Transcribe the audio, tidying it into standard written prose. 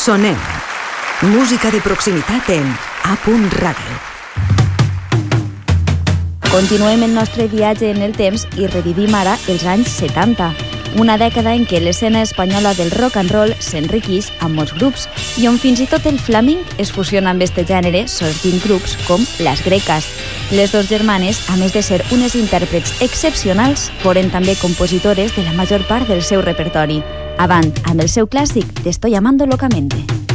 Sonem. Música de proximitat en A.Ràdio. Continuem el nostre viatge en el temps i revivim ara els anys 70, una dècada en què l'escena espanyola del rock and roll s'enriqueix amb molts grups i on fins i tot el flamenc es fusiona amb este gènere sorgint grups com Las Grecas. Les dos germanes, a més de ser unes intèrprets excepcionals, foren també compositores de la major part del seu repertori. Avant amb el seu clàssic Te estoy amando locamente.